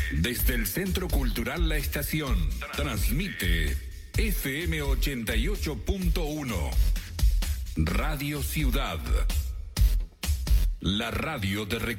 Desde el Centro Cultural La Estación, transmite FM 88.1, Radio Ciudad, la radio de